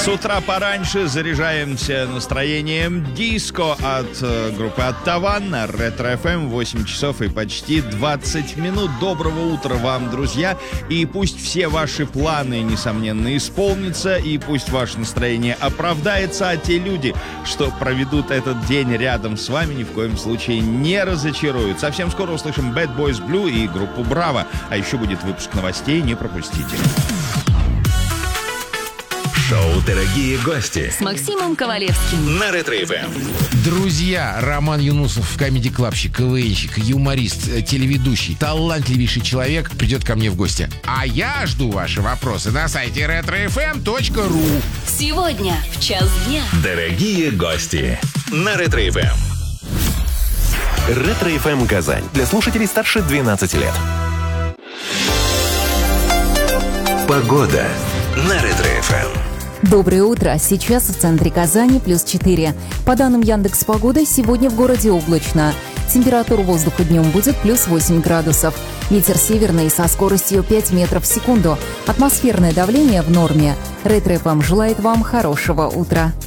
С утра пораньше заряжаемся настроением диско от группы «Оттаван» на Ретро-ФМ. 8 часов и почти 20 минут. Доброго утра вам, друзья. И пусть все ваши планы, несомненно, исполнятся, и пусть ваше настроение оправдается, а те люди, что проведут этот день рядом с вами, ни в коем случае не разочаруют. Совсем скоро услышим Bad Boys Blue и группу «Браво». А еще будет выпуск новостей, не пропустите. Шоу «Дорогие гости» с Максимом Ковалевским на Ретро-ФМ. Друзья, Роман Юнусов, комеди-клабщик, КВНщик, юморист, телеведущий, талантливейший человек придет ко мне в гости. А я жду ваши вопросы на сайте retrofm.ru. Сегодня в час дня. Дорогие гости на Ретро-ФМ. Ретро-ФМ Казань. Для слушателей старше 12 лет. Погода на Ретро-ФМ. Доброе утро. Сейчас в центре Казани +4. По данным Яндекс.Погоды, сегодня в городе облачно. Температура воздуха днем будет +8 градусов. Ветер северный со скоростью 5 метров в секунду. Атмосферное давление в норме. Ретро-ФМ желает вам хорошего утра.